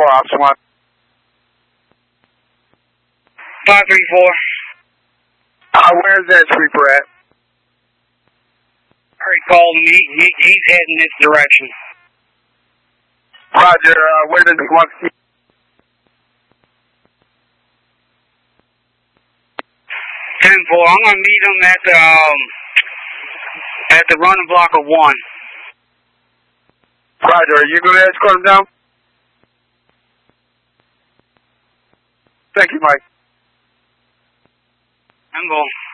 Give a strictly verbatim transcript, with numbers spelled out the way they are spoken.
Ops one. five three four. Uh, where's that sweeper at? I already called him. He, he, he's heading this direction. Roger, uh, where does he want to see? ten four. I'm going to meet him at the, um, at the running block of one. Roger, are you going to escort him down? Thank you, Mike. I'm going.